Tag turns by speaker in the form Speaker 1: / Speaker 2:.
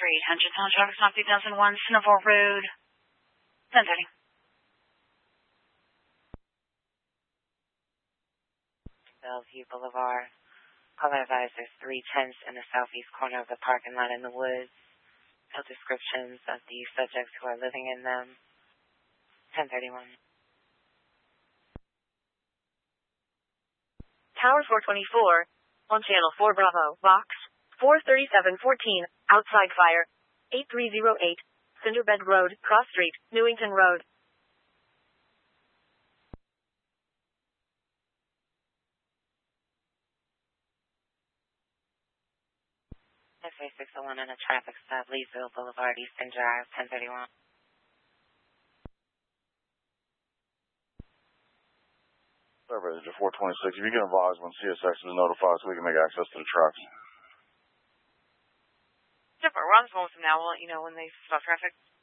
Speaker 1: 800 Town Traffic Stop 2001, Singapore Road, 10:30.
Speaker 2: Bellevue Boulevard. Caller advisor 310s in the southeast corner of the parking lot in the woods. No descriptions of the subjects who are living in them. 1031.
Speaker 3: Tower 424, on Channel 4 Bravo, Box 43714, outside fire, 8308, Cinderbed Road, Cross Street, Newington Road.
Speaker 2: FA 601 on a traffic stop, Leesville Boulevard, Eastern Drive, 1031.
Speaker 4: Survey 426. If you can advise when CSX is notified so we can make access to the trucks.
Speaker 1: We're on the phone with them now. We'll let you know when they stop traffic.